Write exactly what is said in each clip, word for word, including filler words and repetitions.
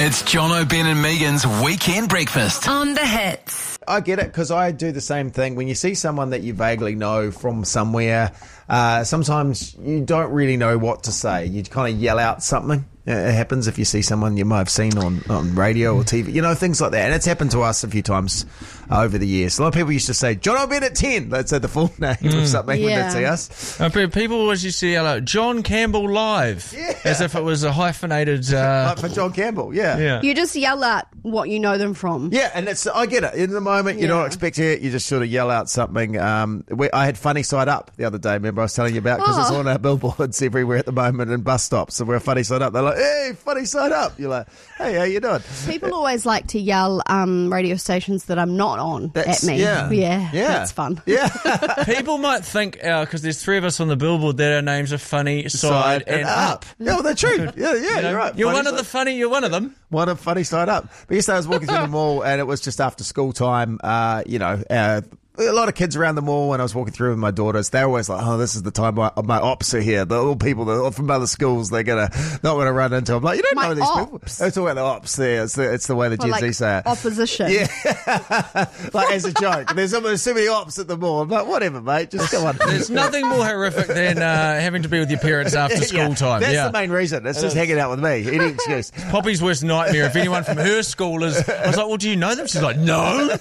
It's Jono, Ben and Megan's Weekend Breakfast. On the Hits. I get it, because I do the same thing. When you see someone that you vaguely know from somewhere, uh, sometimes you don't really know what to say. You kind of yell out something. It happens if you see someone you might have seen on, on radio or T V, you know, things like that. And it's happened to us a few times uh, over the years. A lot of people used to say, John I'll be at ten. They'd say the full name mm. of something yeah. when they'd see us. Uh, people always used to yell out, John Campbell Live, yeah. as if it was a hyphenated... Uh... Like for John Campbell, yeah. yeah. You just yell out what you know them from. Yeah, and it's I get it. In the moment, you're Yeah. not expecting it. You just sort of yell out something. Um, we, I had Funny Side Up the other day, remember I was telling you about, because it's Oh. on our billboards everywhere at the moment and bus stops. So we're Funny Side Up. They're like, hey, Funny Side Up. You're like, hey, how you doing? People always like to yell um, radio stations that I'm not on That's- at me. yeah. yeah, Yeah. that's fun. Yeah. People might think, because there's three of us on the billboard, that our names are Funny, Side, and, Up. Yeah, well, they're true. Yeah, yeah, You know, you're right. You're Funny one of Side- the funny, you're one of them. One of Funny Side Up. But yesterday I was walking through the mall and it was just after school time. Uh, you know, uh, a lot of kids around the mall when I was walking through with my daughters. They're always like, oh, this is the time my, my ops are here. The little people that are from other schools, they're going to not want to run into. I'm like, you don't My know these ops? people. They're talking about the ops there. It's the, it's the way the For, Gen Z like, say it. opposition. Yeah. Like as a joke. There's, there's so many ops at the mall. I'm like, whatever, mate. Just come on. There's nothing more horrific than uh, having to be with your parents after school Yeah, time. That's yeah. the main reason. It's just hanging out with me. Any excuse. Poppy's worst nightmare. If anyone from her school is, I was like, well, do you know them? She's like, no.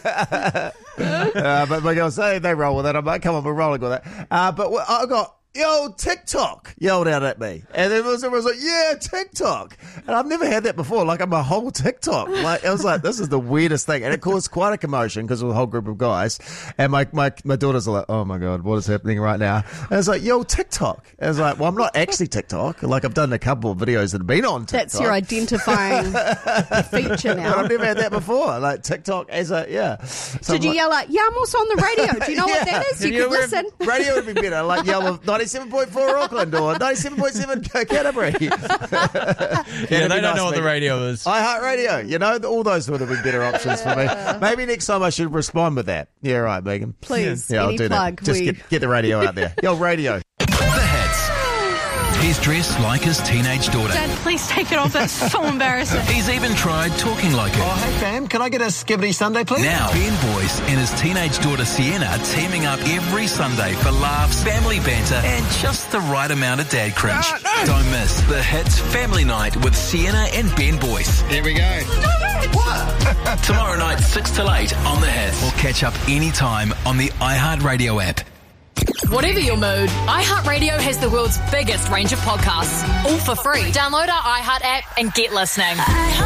uh, but my girls, they, they roll with it. I'm like, come on, we're rolling with it. Uh, but wh- I got, yo, TikTok yelled out at me. And then everyone was like, yeah, TikTok. And I've never had that before. Like, I'm a whole TikTok. Like, I was like, this is the weirdest thing. And it caused quite a commotion because it was a whole group of guys. And my, my, my daughters are like, oh my God, what is happening right now? And I was like, yo, TikTok. And I was like, well, I'm not actually TikTok. Like, I've done a couple of videos that have been on TikTok. That's your identifying feature But now. I've never had that before. Like, TikTok as a, yeah. So Did I'm you like- yell out, yeah, I'm also on the radio. Do you know what Yeah. that is? Did You you could ever- listen. Radio would be better, like yell of ninety-seven point four Auckland or ninety-seven point seven Canterbury. Yeah, they don't know what the radio is. iHeartRadio, you know, all those would have been better options for me. Maybe next time I should respond with that. Yeah, right, Megan. Please, Yeah, I'll any do plug. that. Just we... get, get the radio out there. Yo, radio. The Hits. He's dressed like his teenage daughter. Dad, please take it off. That's so embarrassing. He's even tried talking like her. Oh, hey, fam, can I get a skibbity Sunday, please? Now, Ben Boyce and his teenage daughter Sienna teaming up every Sunday for laughs, family banter, and just the right amount of dad cringe. Don't miss The Hits Family Night with Sienna and Ben Boyce. Here we go. Tomorrow night, six till eight on The Hits. Or catch up anytime on the iHeartRadio app. Whatever your mood, iHeartRadio has the world's biggest range of podcasts, all for free. Download our iHeart app and get listening.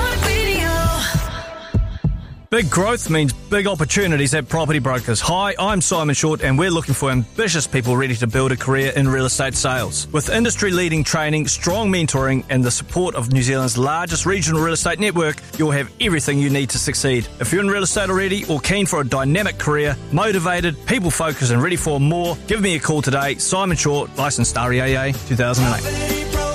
Big growth means big opportunities at Property Brokers. Hi, I'm Simon Short and we're looking for ambitious people ready to build a career in real estate sales. With industry-leading training, strong mentoring and the support of New Zealand's largest regional real estate network, you'll have everything you need to succeed. If you're in real estate already or keen for a dynamic career, motivated, people-focused and ready for more, give me a call today. Simon Short, licensed R E A A two thousand eight.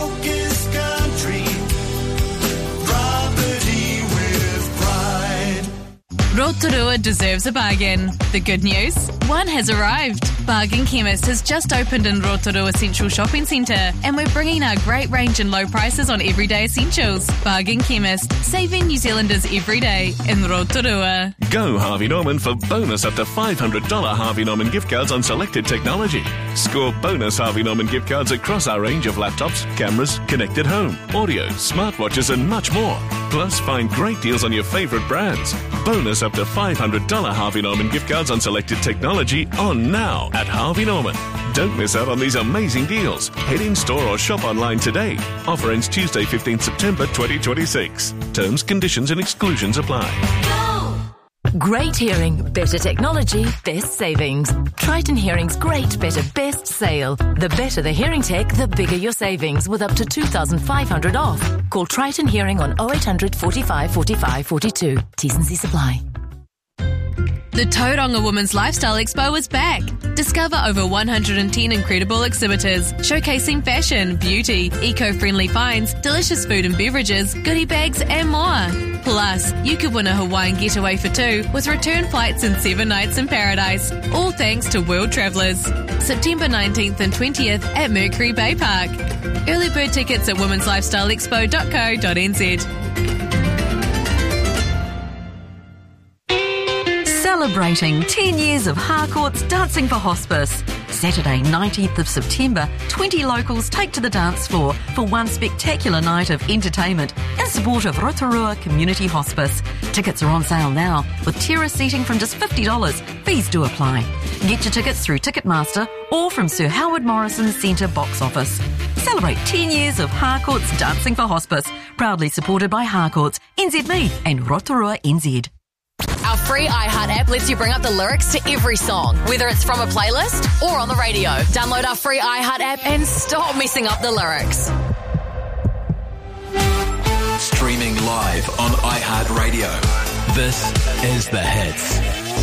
Rotorua deserves a bargain. The good news? One has arrived. Bargain Chemist has just opened in Rotorua Central Shopping Centre and we're bringing our great range and low prices on everyday essentials. Bargain Chemist, saving New Zealanders every day in Rotorua. Go Harvey Norman for bonus up to five hundred dollars Harvey Norman gift cards on selected technology. Score bonus Harvey Norman gift cards across our range of laptops, cameras, connected home, audio, smartwatches and much more. Plus, find great deals on your favourite brands. Bonus up to five hundred dollars Harvey Norman gift cards on selected technology on now at Harvey Norman. Don't miss out on these amazing deals. Head in store or shop online today. Offer ends Tuesday, fifteenth September twenty twenty-six. Terms, conditions and exclusions apply. Great hearing, better technology, best savings. Triton Hearing's great, better, best sale. The better the hearing tech, the bigger your savings with up to two thousand five hundred dollars off. Call Triton Hearing on oh eight hundred, forty-five, forty-five, forty-two. T's and C's apply. The Tauranga Women's Lifestyle Expo is back. Discover over one hundred ten incredible exhibitors showcasing fashion, beauty, eco-friendly finds, delicious food and beverages, goodie bags and more. Plus, you could win a Hawaiian getaway for two with return flights and seven nights in paradise, all thanks to World Travellers. September nineteenth and twentieth at Mercury Bay Park. Early bird tickets at womens lifestyle expo dot co dot n z. celebrating ten years of Harcourt's Dancing for Hospice. Saturday, nineteenth of September, twenty locals take to the dance floor for one spectacular night of entertainment in support of Rotorua Community Hospice. Tickets are on sale now, with terrace seating from just fifty dollars. Fees do apply. Get your tickets through Ticketmaster or from Sir Howard Morrison Centre box office. Celebrate ten years of Harcourt's Dancing for Hospice, proudly supported by Harcourt's, N Z M E and Rotorua N Z. Our free iHeart app lets you bring up the lyrics to every song, whether it's from a playlist or on the radio. Download our free iHeart app and stop messing up the lyrics. Streaming live on iHeartRadio. This is The Hits.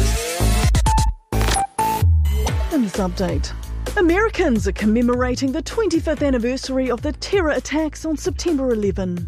In this update, Americans are commemorating the twenty-fifth anniversary of the terror attacks on September eleventh.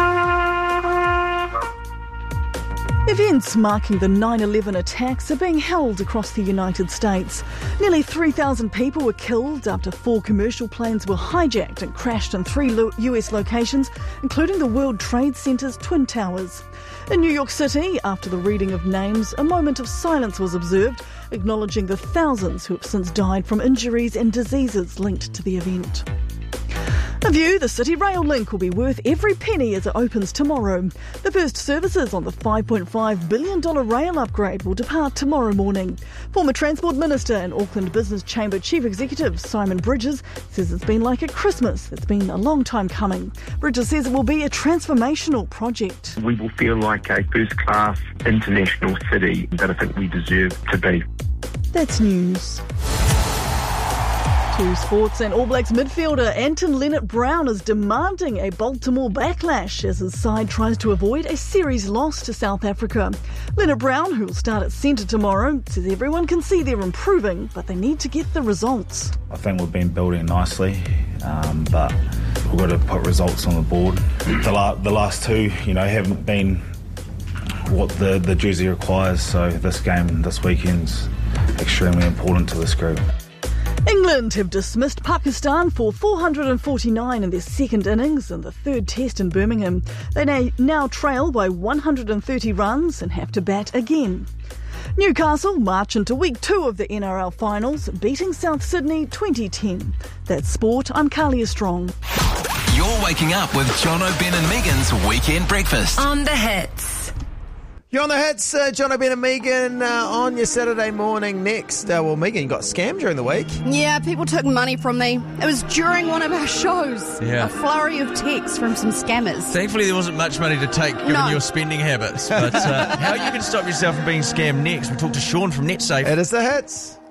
Events marking the nine eleven attacks are being held across the United States. Nearly three thousand people were killed after four commercial planes were hijacked and crashed in three U S locations, including the World Trade Center's Twin Towers. In New York City, after the reading of names, a moment of silence was observed, acknowledging the thousands who have since died from injuries and diseases linked to the event. A View, the City Rail link will be worth every penny as it opens tomorrow. The first services on the five point five billion dollars rail upgrade will depart tomorrow morning. Former Transport Minister and Auckland Business Chamber Chief Executive Simon Bridges says it's been like a Christmas. It's been a long time coming. Bridges says it will be a transformational project. We will feel like a first-class international city that I think we deserve to be. That's news. To sports, and All Blacks midfielder Anton Lienert-Brown is demanding a Baltimore backlash as his side tries to avoid a series loss to South Africa. Lienert-Brown, who will start at centre tomorrow, says everyone can see they're improving, but they need to get the results. I think we've been building nicely, um, but we've got to put results on the board. The, la- the last two, you know, haven't been what the, the jersey requires, so this game this weekend's extremely important to this group. England have dismissed Pakistan for four hundred forty-nine in their second innings in the third test in Birmingham. They now trail by one hundred thirty runs and have to bat again. Newcastle march into week two of the N R L finals, beating South Sydney twenty ten. That's sport. I'm Carlia Strong. You're waking up with John O'Ben and Megan's Weekend Breakfast. On The Hits. You're on The Hits, uh, John O'Ben and Megan, uh, on your Saturday morning next. Uh, well, Megan, you got scammed during the week. Yeah, people took money from me. It was during one of our shows. Yeah. A flurry of texts from some scammers. Thankfully, there wasn't much money to take, given No. your spending habits. But uh, how you can stop yourself from being scammed next, we'll talk to Sean from NetSafe. It is The Hits.